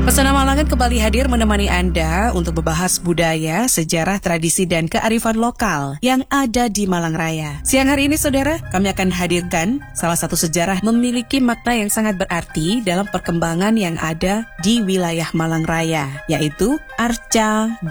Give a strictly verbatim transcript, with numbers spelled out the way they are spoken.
Pesona Malangan kembali hadir menemani Anda untuk membahas budaya, sejarah, tradisi, dan kearifan lokal yang ada di Malang Raya. Siang hari ini, saudara, kami akan hadirkan salah satu sejarah memiliki makna yang sangat berarti dalam perkembangan yang ada di wilayah Malang Raya, yaitu Arca